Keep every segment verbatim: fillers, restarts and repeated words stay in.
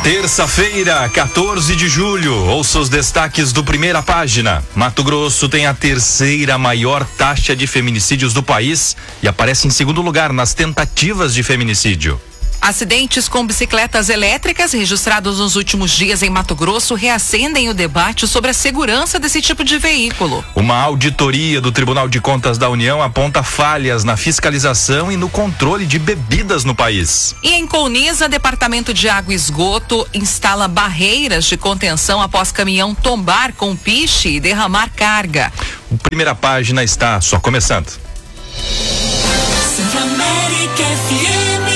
Terça-feira, quatorze de julho, ouça os destaques do Primeira Página. Mato Grosso tem a terceira maior taxa de feminicídios do país e aparece em segundo lugar nas tentativas de feminicídio. Acidentes com bicicletas elétricas registrados nos últimos dias em Mato Grosso reacendem o debate sobre a segurança desse tipo de veículo. Uma auditoria do Tribunal de Contas da União aponta falhas na fiscalização e no controle de bebidas no país. E em Colniza, Departamento de Água e Esgoto instala barreiras de contenção após caminhão tombar com piche e derramar carga. O Primeira Página está só começando. Centro-América F M.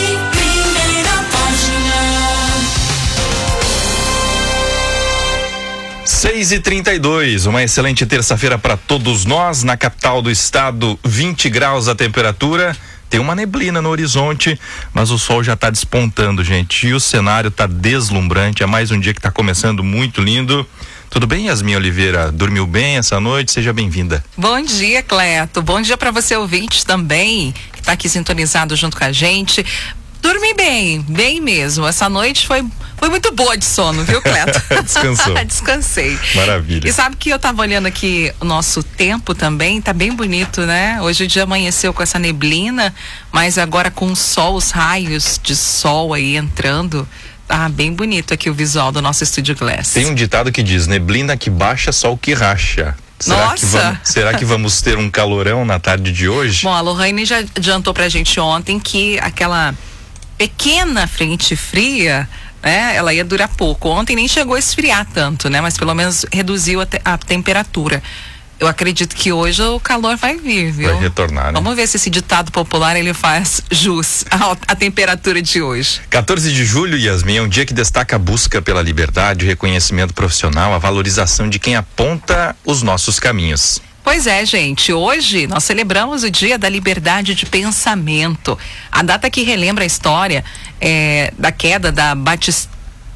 seis e trinta e dois, uma excelente terça-feira para todos nós. Na capital do estado, vinte graus a temperatura. Tem uma neblina no horizonte, mas o sol já está despontando, gente. E o cenário está deslumbrante. É mais um dia que está começando muito lindo. Tudo bem, Yasmin Oliveira? Dormiu bem essa noite? Seja bem-vinda. Bom dia, Cleto. Bom dia para você, ouvinte, também, que está aqui sintonizado junto com a gente. Dormi bem, bem mesmo. Essa noite foi, foi muito boa de sono, viu, Cleto? Descansou. Descansei. Maravilha. E sabe que eu tava olhando aqui o nosso tempo também, tá bem bonito, né? Hoje o dia amanheceu com essa neblina, mas agora com o sol, os raios de sol aí entrando. Tá bem bonito aqui o visual do nosso Estúdio Glass. Tem um ditado que diz: neblina que baixa, sol que racha. Será Nossa! Que vamos, será que vamos ter um calorão na tarde de hoje? Bom, a Lohane já adiantou pra gente ontem que aquela pequena frente fria, né, ela ia durar pouco. Ontem nem chegou a esfriar tanto, né, mas pelo menos reduziu a, te a temperatura. Eu acredito que hoje o calor vai vir, viu? Vai retornar, né? Vamos ver se esse ditado popular ele faz jus à, à temperatura de hoje. quatorze de julho, Yasmin, é um dia que destaca a busca pela liberdade, o reconhecimento profissional, a valorização de quem aponta os nossos caminhos. Pois é, gente, hoje nós celebramos o Dia da Liberdade de Pensamento. A data que relembra a história é, da queda da Batista,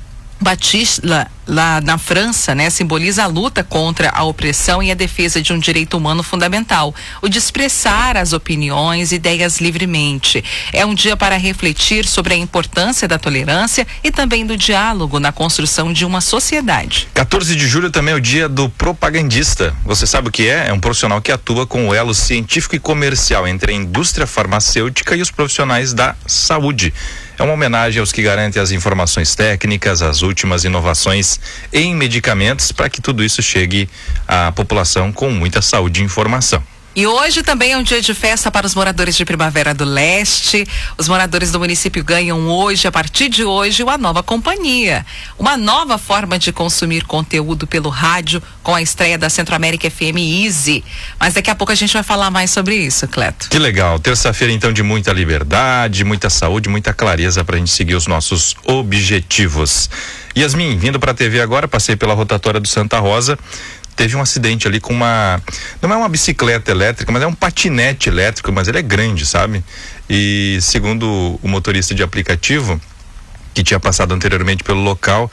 Batista lá na França, né, simboliza a luta contra a opressão e a defesa de um direito humano fundamental, o de expressar as opiniões e ideias livremente. É um dia para refletir sobre a importância da tolerância e também do diálogo na construção de uma sociedade. quatorze de julho também é o dia do propagandista. Você sabe o que é? É um profissional que atua com o elo científico e comercial entre a indústria farmacêutica e os profissionais da saúde. É uma homenagem aos que garantem as informações técnicas, as últimas inovações em medicamentos, para que tudo isso chegue à população com muita saúde e informação. E hoje também é um dia de festa para os moradores de Primavera do Leste. Os moradores do município ganham hoje, a partir de hoje, uma nova companhia. Uma nova forma de consumir conteúdo pelo rádio com a estreia da Centro-América F M Easy. Mas daqui a pouco a gente vai falar mais sobre isso, Cleto. Que legal. Terça-feira, então, de muita liberdade, muita saúde, muita clareza para a gente seguir os nossos objetivos. Yasmin, vindo para a T V agora, passei pela rotatória do Santa Rosa. Teve um acidente ali com uma, não é uma bicicleta elétrica, mas é um patinete elétrico, mas ele é grande, sabe? E segundo o motorista de aplicativo, que tinha passado anteriormente pelo local,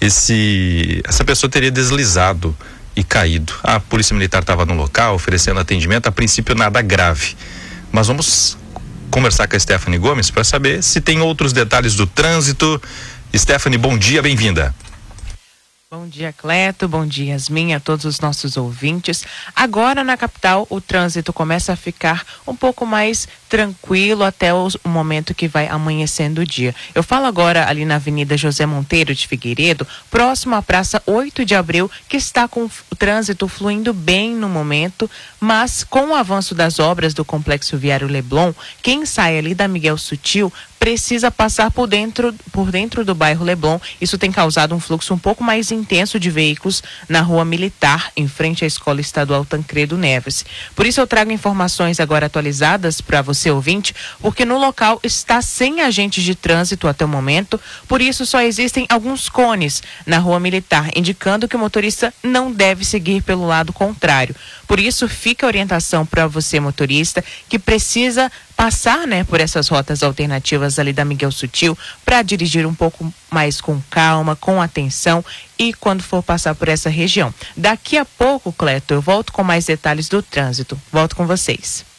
esse, essa pessoa teria deslizado e caído. A polícia militar estava no local, oferecendo atendimento, a princípio nada grave. Mas vamos conversar com a Stephanie Gomes para saber se tem outros detalhes do trânsito. Stephanie, bom dia, bem-vinda. Bom dia, Cleto. Bom dia, Yasmin, a todos os nossos ouvintes. Agora, na capital, o trânsito começa a ficar um pouco mais tranquilo até o momento que vai amanhecendo o dia. Eu falo agora ali na Avenida José Monteiro de Figueiredo, próximo à Praça oito de Abril, que está com o trânsito fluindo bem no momento, mas com o avanço das obras do Complexo Viário Leblon, quem sai ali da Miguel Sutil precisa passar por dentro, por dentro do bairro Leblon. Isso tem causado um fluxo um pouco mais intenso de veículos na Rua Militar, em frente à Escola Estadual Tancredo Neves. Por isso eu trago informações agora atualizadas para você, ouvinte, porque no local está sem agentes de trânsito até o momento, por isso só existem alguns cones na Rua Militar, indicando que o motorista não deve seguir pelo lado contrário. Por isso fica a orientação para você, motorista, que precisa passar, né, por essas rotas alternativas ali da Miguel Sutil para dirigir um pouco mais com calma, com atenção e quando for passar por essa região. Daqui a pouco, Cleto, eu volto com mais detalhes do trânsito. Volto com vocês.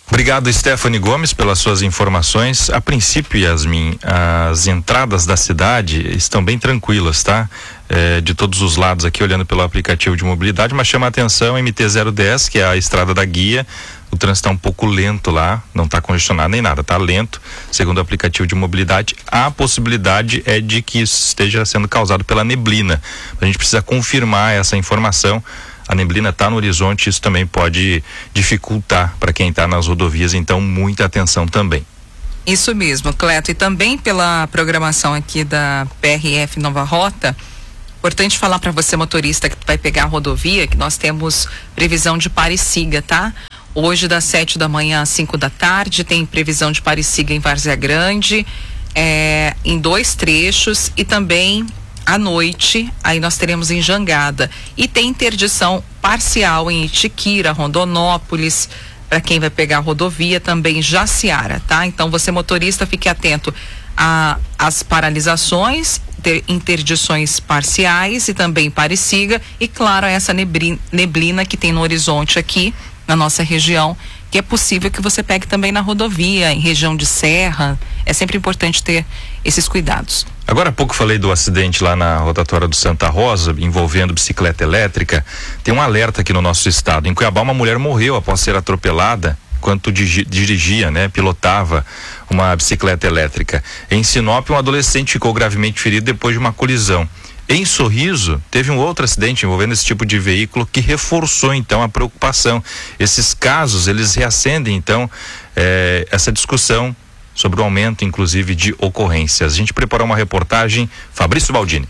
Obrigado, Stephanie Gomes, pelas suas informações. A princípio, Yasmin, as entradas da cidade estão bem tranquilas, tá? É, de todos os lados aqui, olhando pelo aplicativo de mobilidade, mas chama a atenção M T zero dez, que é a estrada da guia. O trânsito está um pouco lento lá, não está congestionado nem nada, está lento. Segundo o aplicativo de mobilidade, a possibilidade é de que isso esteja sendo causado pela neblina. A gente precisa confirmar essa informação. A neblina está no horizonte, isso também pode dificultar para quem está nas rodovias, então muita atenção também. Isso mesmo, Cleto, e também pela programação aqui da P R F Nova Rota, importante falar para você, motorista, que vai pegar a rodovia, que nós temos previsão de pare e siga, tá? Hoje das sete da manhã às cinco da tarde tem previsão de pare e siga em Várzea Grande, é, em dois trechos, e também à noite, aí nós teremos em Jangada. E tem interdição parcial em Itiquira, Rondonópolis, para quem vai pegar a rodovia, também Jaciara, tá? Então você, motorista, fique atento às paralisações, ter interdições parciais e também pare e siga, e claro, essa neblina, neblina que tem no horizonte aqui na nossa região, que é possível que você pegue também na rodovia, em região de serra. É sempre importante ter esses cuidados. Agora há pouco falei do acidente lá na rotatória do Santa Rosa, envolvendo bicicleta elétrica. Tem um alerta aqui no nosso estado. Em Cuiabá, uma mulher morreu após ser atropelada enquanto dirigia, né, pilotava uma bicicleta elétrica. Em Sinop, um adolescente ficou gravemente ferido depois de uma colisão. Em Sorriso, teve um outro acidente envolvendo esse tipo de veículo que reforçou então a preocupação. Esses casos, eles reacendem então eh, essa discussão sobre o aumento, inclusive, de ocorrências. A gente preparou uma reportagem, Fabrício Baldini.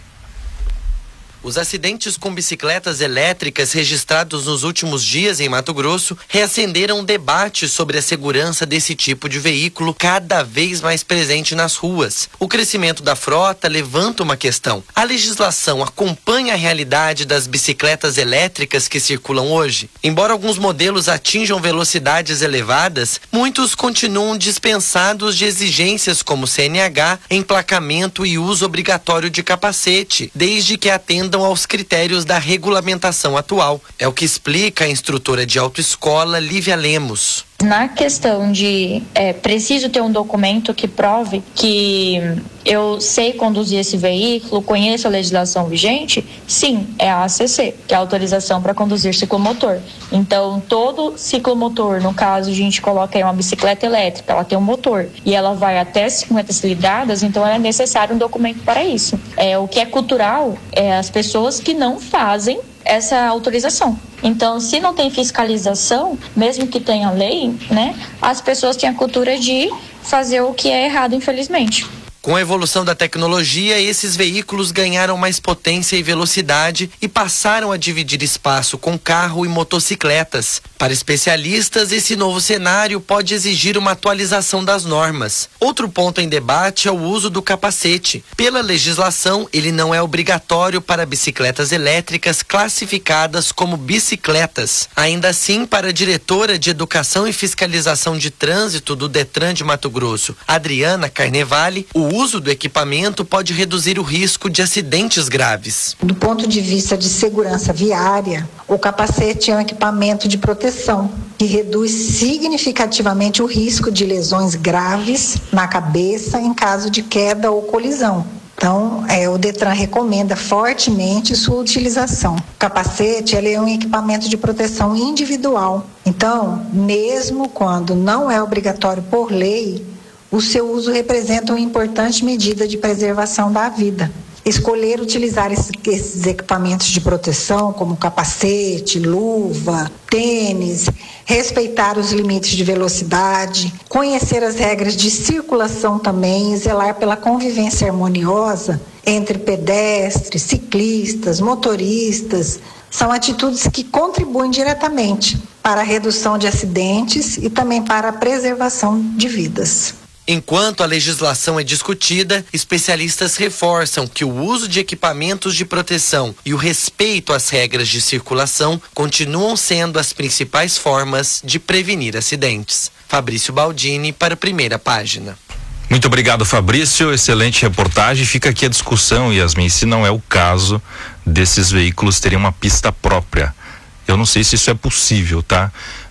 Os acidentes com bicicletas elétricas registrados nos últimos dias em Mato Grosso reacenderam um debate sobre a segurança desse tipo de veículo cada vez mais presente nas ruas. O crescimento da frota levanta uma questão. A legislação acompanha a realidade das bicicletas elétricas que circulam hoje? Embora alguns modelos atinjam velocidades elevadas, muitos continuam dispensados de exigências como C N H, emplacamento e uso obrigatório de capacete, desde que atendam aos critérios da regulamentação atual. É o que explica a instrutora de autoescola Lívia Lemos. Na questão de é, preciso ter um documento que prove que eu sei conduzir esse veículo, conheço a legislação vigente, sim, é a A C C, que é a autorização para conduzir ciclomotor. Então, todo ciclomotor, no caso, a gente coloca aí uma bicicleta elétrica, ela tem um motor e ela vai até cinquenta cilindradas, então é necessário um documento para isso. É, o que é cultural é as pessoas que não fazem essa autorização. Então, se não tem fiscalização, mesmo que tenha lei, né, as pessoas têm a cultura de fazer o que é errado, infelizmente. Com a evolução da tecnologia, esses veículos ganharam mais potência e velocidade e passaram a dividir espaço com carro e motocicletas. Para especialistas, esse novo cenário pode exigir uma atualização das normas. Outro ponto em debate é o uso do capacete. Pela legislação, ele não é obrigatório para bicicletas elétricas classificadas como bicicletas. Ainda assim, para a diretora de Educação e Fiscalização de Trânsito do Detran de Mato Grosso, Adriana Carnevale, o O uso do equipamento pode reduzir o risco de acidentes graves. Do ponto de vista de segurança viária, o capacete é um equipamento de proteção que reduz significativamente o risco de lesões graves na cabeça em caso de queda ou colisão. Então, é, o Detran recomenda fortemente sua utilização. O capacete, ele é um equipamento de proteção individual. Então, mesmo quando não é obrigatório por lei, o seu uso representa uma importante medida de preservação da vida. Escolher utilizar esses equipamentos de proteção, como capacete, luva, tênis, respeitar os limites de velocidade, conhecer as regras de circulação também e zelar pela convivência harmoniosa entre pedestres, ciclistas, motoristas, são atitudes que contribuem diretamente para a redução de acidentes e também para a preservação de vidas. Enquanto a legislação é discutida, especialistas reforçam que o uso de equipamentos de proteção e o respeito às regras de circulação continuam sendo as principais formas de prevenir acidentes. Fabrício Baldini para a Primeira Página. Muito obrigado, Fabrício. Excelente reportagem. Fica aqui a discussão, Yasmin, se não é o caso desses veículos terem uma pista própria. Eu não sei se isso é possível, tá?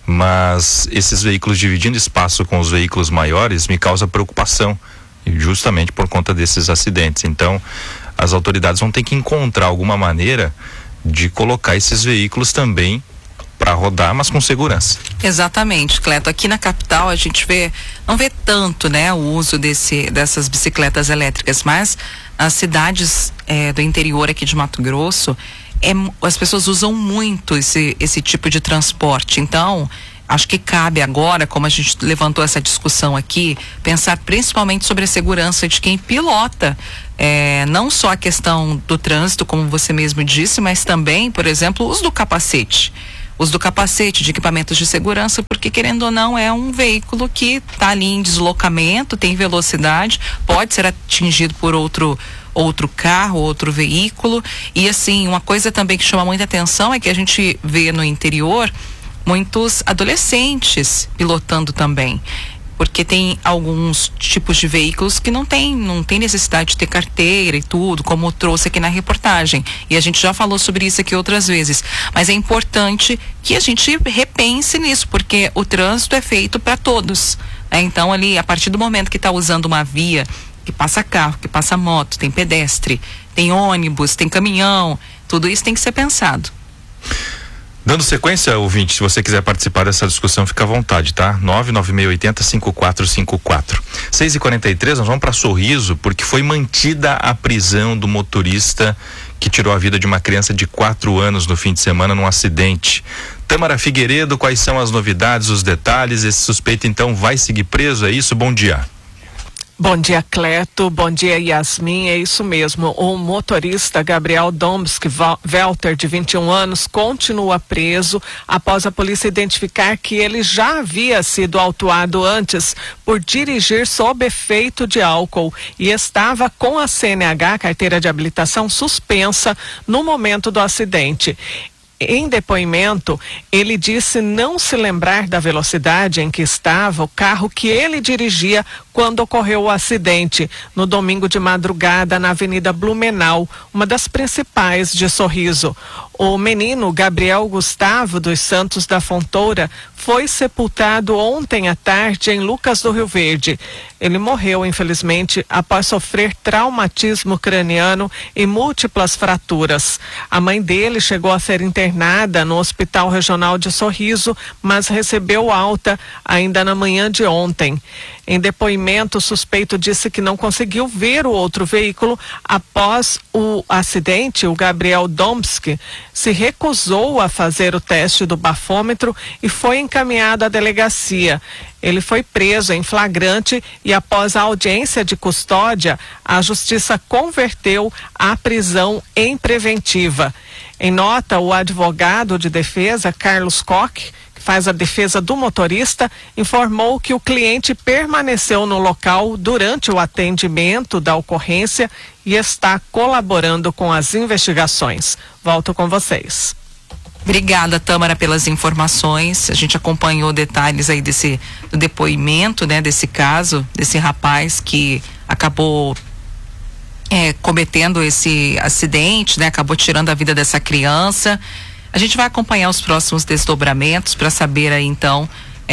mas esses veículos dividindo espaço com os veículos maiores me causa preocupação, justamente por conta desses acidentes. Então, as autoridades vão ter que encontrar alguma maneira de colocar esses veículos também para rodar, mas com segurança. Exatamente, Cleto. Aqui na capital a gente vê, não vê tanto, né, o uso desse, dessas bicicletas elétricas, mas nas cidades é, do interior aqui de Mato Grosso, é, as pessoas usam muito esse, esse tipo de transporte. Então, acho que cabe agora, como a gente levantou essa discussão aqui, pensar principalmente sobre a segurança de quem pilota. É, não só a questão do trânsito, como você mesmo disse, mas também, por exemplo, o uso do capacete. Uso do capacete, de equipamentos de segurança, porque querendo ou não é um veículo que está ali em deslocamento, tem velocidade, pode ser atingido por outro outro carro, outro veículo. E assim, uma coisa também que chama muita atenção é que a gente vê no interior muitos adolescentes pilotando também, porque tem alguns tipos de veículos que não tem, não tem necessidade de ter carteira e tudo, como trouxe aqui na reportagem. E a gente já falou sobre isso aqui outras vezes. Mas é importante que a gente repense nisso, porque o trânsito é feito para todos, né? Então, ali, a partir do momento que está usando uma via, que passa carro, que passa moto, tem pedestre, tem ônibus, tem caminhão, tudo isso tem que ser pensado. Dando sequência, ouvinte, se você quiser participar dessa discussão, fica à vontade, tá? nove nove seis oito zero cinco quatro cinco quatro. seis e quarenta e três, nós vamos para Sorriso, porque foi mantida a prisão do motorista que tirou a vida de uma criança de quatro anos no fim de semana num acidente. Tâmara Figueiredo, quais são as novidades, os detalhes? Esse suspeito então vai seguir preso, é isso? Bom dia. Bom dia, Cleto. Bom dia, Yasmin. É isso mesmo. O motorista Gabriel Domski Welter, de vinte e um anos, continua preso após a polícia identificar que ele já havia sido autuado antes por dirigir sob efeito de álcool e estava com a C N H, carteira de habilitação, suspensa no momento do acidente. Em depoimento, ele disse não se lembrar da velocidade em que estava o carro que ele dirigia quando ocorreu o acidente, no domingo de madrugada na Avenida Blumenau, uma das principais de Sorriso. O menino Gabriel Gustavo dos Santos da Fontoura foi sepultado ontem à tarde em Lucas do Rio Verde. Ele morreu, infelizmente, após sofrer traumatismo craniano e múltiplas fraturas. A mãe dele chegou a ser internada no Hospital Regional de Sorriso, mas recebeu alta ainda na manhã de ontem. Em depoimento, o suspeito disse que não conseguiu ver o outro veículo após o acidente. O Gabriel Domski se recusou a fazer o teste do bafômetro e foi encaminhado à delegacia. Ele foi preso em flagrante e, após a audiência de custódia, a justiça converteu a prisão em preventiva. Em nota, o advogado de defesa, Carlos Koch, que faz a defesa do motorista, informou que o cliente permaneceu no local durante o atendimento da ocorrência e está colaborando com as investigações. Volto com vocês. Obrigada, Tâmara, pelas informações. A gente acompanhou detalhes aí desse do depoimento, né, desse caso, desse rapaz que acabou é, cometendo esse acidente, né, acabou tirando a vida dessa criança. A gente vai acompanhar os próximos desdobramentos para saber aí então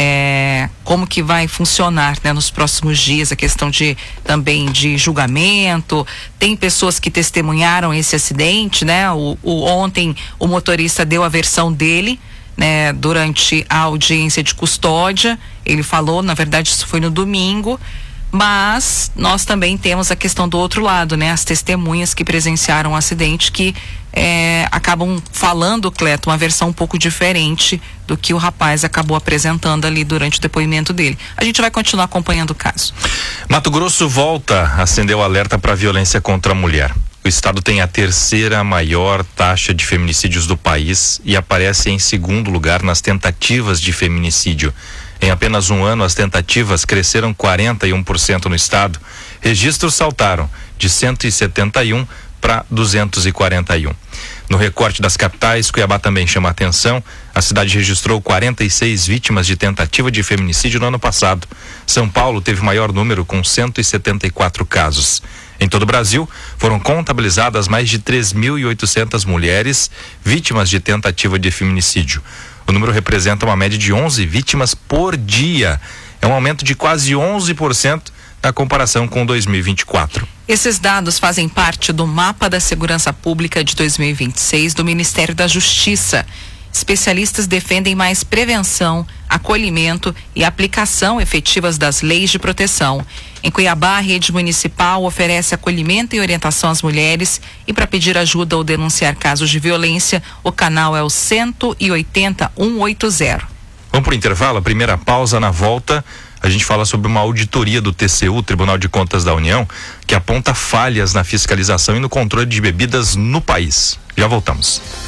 é, como que vai funcionar, né, nos próximos dias, a questão de também de julgamento. Tem pessoas que testemunharam esse acidente, né? O, o ontem o motorista deu a versão dele, né, durante a audiência de custódia. Ele falou, na verdade isso foi no domingo, mas nós também temos a questão do outro lado, né? As testemunhas que presenciaram o acidente que é, acabam falando, Cleto, uma versão um pouco diferente do que o rapaz acabou apresentando ali durante o depoimento dele. A gente vai continuar acompanhando o caso. Mato Grosso volta a acender o alerta para a violência contra a mulher. O estado tem a terceira maior taxa de feminicídios do país e aparece em segundo lugar nas tentativas de feminicídio. Em apenas um ano, as tentativas cresceram quarenta e um por cento no estado. Registros saltaram de cento e setenta e um para duzentos e quarenta e um. No recorte das capitais, Cuiabá também chama a atenção. A cidade registrou quarenta e seis vítimas de tentativa de feminicídio no ano passado. São Paulo teve o maior número, com cento e setenta e quatro casos. Em todo o Brasil, foram contabilizadas mais de três mil e oitocentas mulheres vítimas de tentativa de feminicídio. O número representa uma média de onze vítimas por dia. É um aumento de quase onze por cento na comparação com dois mil e vinte e quatro. Esses dados fazem parte do Mapa da Segurança Pública de dois mil e vinte e seis do Ministério da Justiça. Especialistas defendem mais prevenção, acolhimento e aplicação efetivas das leis de proteção. Em Cuiabá, a rede municipal oferece acolhimento e orientação às mulheres, e para pedir ajuda ou denunciar casos de violência, o canal é o cento e oitenta, cento e oitenta. Vamos para o intervalo, a primeira pausa. Na volta a gente fala sobre uma auditoria do T C U, Tribunal de Contas da União, que aponta falhas na fiscalização e no controle de bebidas no país. Já voltamos.